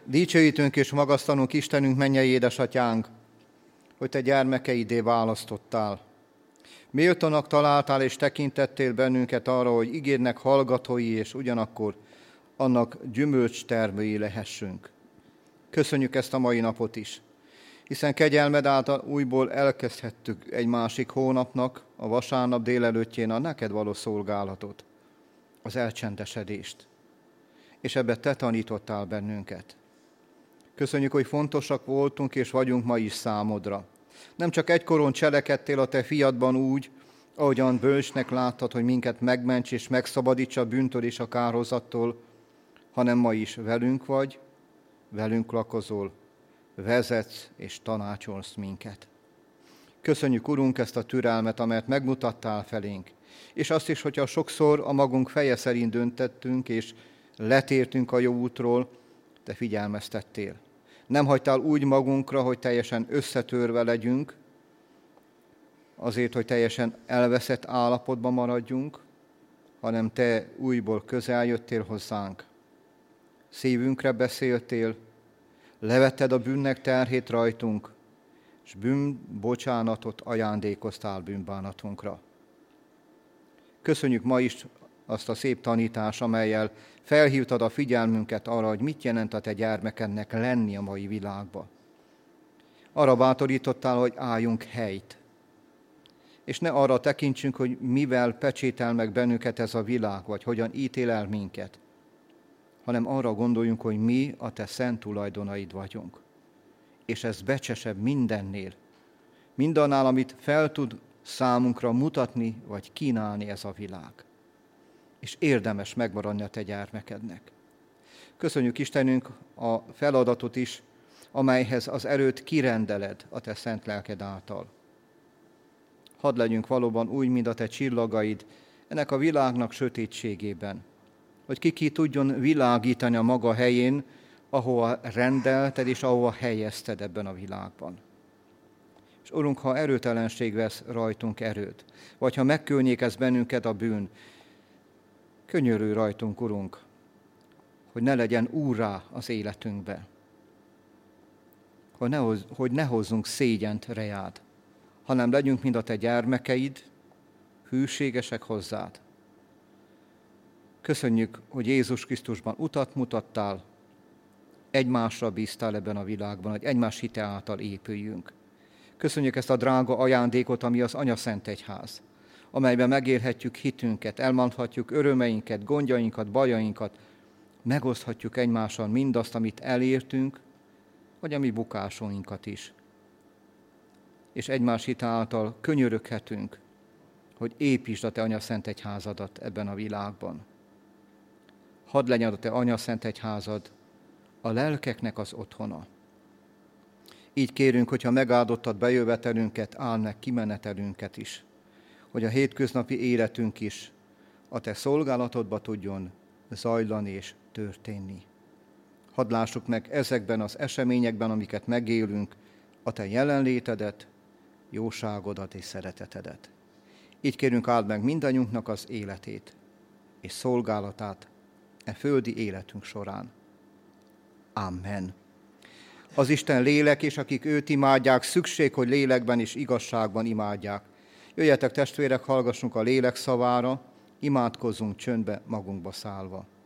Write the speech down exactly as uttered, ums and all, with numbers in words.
Dicsőítünk és magasztalunk Istenünk, mennyei édesatyánk, hogy te gyermekeidé választottál. Méltónak találtál és tekintettél bennünket arra, hogy igédnek hallgatói és ugyanakkor annak gyümölcstermői lehessünk. Köszönjük ezt a mai napot is, hiszen kegyelmed által újból elkezdhettük egy másik hónapnak, a vasárnap délelőttjén a neked való szolgálatot, az elcsendesedést. És ebbe te tanítottál bennünket. Köszönjük, hogy fontosak voltunk és vagyunk ma is számodra. Nem csak egykoron cselekedtél a te fiadban úgy, ahogyan bölcsnek láttad, hogy minket megments és megszabadíts a bűntől és a kárhozattól, hanem ma is velünk vagy, velünk lakozol, vezetsz és tanácsolsz minket. Köszönjük, Urunk, ezt a türelmet, amelyet megmutattál felénk, és azt is, hogyha sokszor a magunk feje szerint döntettünk, és letértünk a jó útról, te figyelmeztettél. Nem hagytál úgy magunkra, hogy teljesen összetörve legyünk, azért, hogy teljesen elveszett állapotban maradjunk, hanem te újból közel jöttél hozzánk. Szívünkre beszéltél, levetted a bűnnek terhét rajtunk, és bűnbocsánatot ajándékoztál bűnbánatunkra. Köszönjük ma is azt a szép tanítást, amellyel felhívtad a figyelmünket arra, hogy mit jelent a te gyermekednek lenni a mai világba. Arra bátorítottál, hogy álljunk helyt, és ne arra tekintsünk, hogy mivel pecsétel meg bennünket ez a világ, vagy hogyan ítél el minket, hanem arra gondoljunk, hogy mi a te szent tulajdonaid vagyunk. És ez becsesebb mindennél, mindannál, amit fel tud számunkra mutatni, vagy kínálni ez a világ. És érdemes megmaradni a te gyermekednek. Köszönjük, Istenünk, a feladatot is, amelyhez az erőt kirendeled a te szent lelked által. Hadd legyünk valóban úgy, mint a te csillagaid ennek a világnak sötétségében, hogy ki ki tudjon világítani a maga helyén, ahova rendelted és ahova helyezted ebben a világban. És Urunk, ha erőtelenség vesz rajtunk erőt, vagy ha megkörnyékez bennünket a bűn, könyörülj rajtunk, Urunk, hogy ne legyen úrrá az életünkbe, hogy ne, hoz, hogy ne hozzunk szégyent reád, hanem legyünk, mint a te gyermekeid, hűségesek hozzád. Köszönjük, hogy Jézus Krisztusban utat mutattál, egymásra bíztál ebben a világban, hogy egymás hite által épüljünk. Köszönjük ezt a drága ajándékot, ami az Anya Szent Egyház, amelyben megélhetjük hitünket, elmondhatjuk örömeinket, gondjainkat, bajainkat, megoszthatjuk egymással mindazt, amit elértünk, vagy a mi bukásainkat is. És egymás hite által könyöröghetünk, hogy építsd a te Anya Szent Egyházadat ebben a világban. Hadd legyen a te Anya Szent Egyházad a lelkeknek az otthona. Így kérünk, hogyha megáldottad bejövetelünket, áld meg kimenetelünket is, hogy a hétköznapi életünk is a te szolgálatodba tudjon zajlani és történni. Hadd lássuk meg ezekben az eseményekben, amiket megélünk, a te jelenlétedet, jóságodat és szeretetedet. Így kérünk, áld meg mindannyiunknak az életét és szolgálatát e földi életünk során. Amen. Az Isten lélek, és akik őt imádják, szükség, hogy lélekben és igazságban imádják. Jöjjetek, testvérek, hallgassunk a lélek szavára, imádkozzunk csöndbe magunkba szállva.